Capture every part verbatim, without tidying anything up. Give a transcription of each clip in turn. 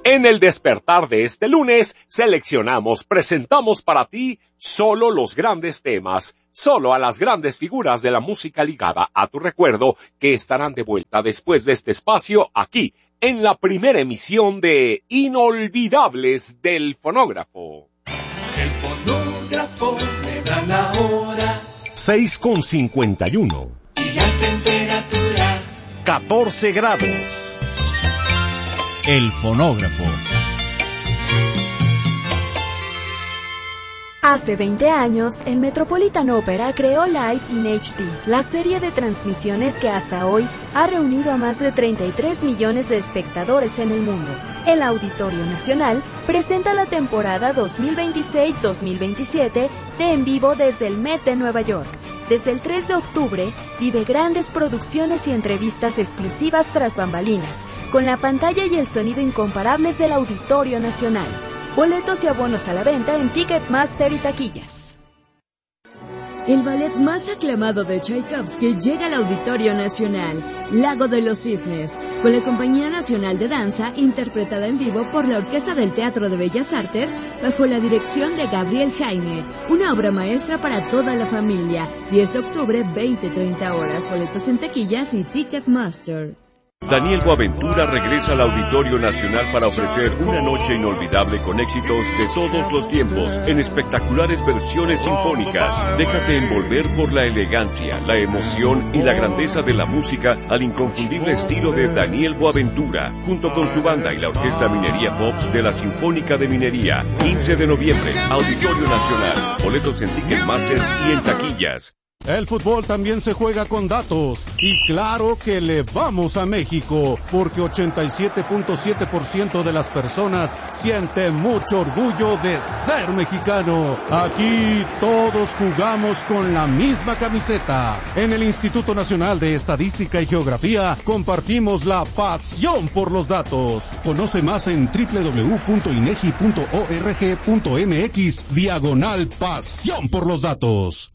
En el despertar de este lunes, seleccionamos, presentamos para ti solo los grandes temas, solo a las grandes figuras de la música ligada a tu recuerdo que estarán de vuelta después de este espacio aquí, en la primera emisión de Inolvidables del Fonógrafo. El fonógrafo me da la hora. seis con cincuenta y uno. Y la temperatura. catorce grados. El fonógrafo. Hace veinte años, el Metropolitan Opera creó Live in H D, la serie de transmisiones que hasta hoy ha reunido a más de treinta y tres millones de espectadores en el mundo. El Auditorio Nacional presenta la temporada dos mil veintiséis dos mil veintisiete de En Vivo desde el Met de Nueva York. Desde el tres de octubre, vive grandes producciones y entrevistas exclusivas tras bambalinas, con la pantalla y el sonido incomparables del Auditorio Nacional. Boletos y abonos a la venta en Ticketmaster y taquillas. El ballet más aclamado de Tchaikovsky llega al Auditorio Nacional, Lago de los Cisnes, con la Compañía Nacional de Danza, interpretada en vivo por la Orquesta del Teatro de Bellas Artes, bajo la dirección de Gabriel Jaime, una obra maestra para toda la familia. diez de octubre, veinte treinta horas, boletos en taquillas y Ticketmaster. Daniel Boaventura regresa al Auditorio Nacional para ofrecer una noche inolvidable con éxitos de todos los tiempos, en espectaculares versiones sinfónicas. Déjate envolver por la elegancia, la emoción y la grandeza de la música al inconfundible estilo de Daniel Boaventura, junto con su banda y la Orquesta Minería Pops de la Sinfónica de Minería. quince de noviembre, Auditorio Nacional. Boletos en Ticketmaster y en taquillas. El fútbol también se juega con datos, y claro que le vamos a México, porque ochenta y siete punto siete por ciento de las personas sienten mucho orgullo de ser mexicano. Aquí todos jugamos con la misma camiseta. En el Instituto Nacional de Estadística y Geografía compartimos la pasión por los datos. Conoce más en doble u doble u doble u punto inegi punto org punto mx diagonal pasión por los datos.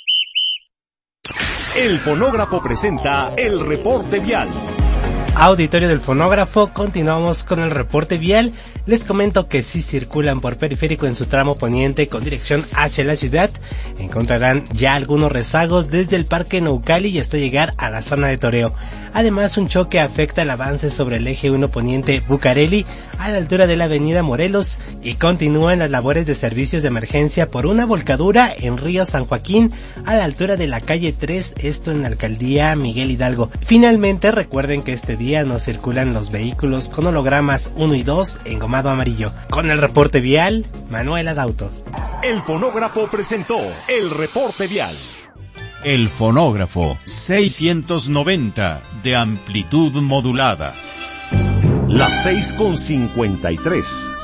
El Fonógrafo presenta el reporte vial. Auditorio del Fonógrafo, continuamos con el reporte vial. Les comento que si circulan por periférico en su tramo poniente con dirección hacia la ciudad, encontrarán ya algunos rezagos desde el Parque Naucali y hasta llegar a la zona de Toreo. Además, un choque afecta el avance sobre el eje uno poniente Bucareli a la altura de la avenida Morelos, y continúan las labores de servicios de emergencia por una volcadura en Río San Joaquín a la altura de la calle tres, esto en la alcaldía Miguel Hidalgo. Finalmente, recuerden que este día no circulan los vehículos con hologramas uno y dos engomado amarillo. Con el reporte vial, Manuel Adauto. El Fonógrafo presentó el reporte vial. El fonógrafo seiscientos noventa de amplitud modulada. Las seis con cincuenta y tres.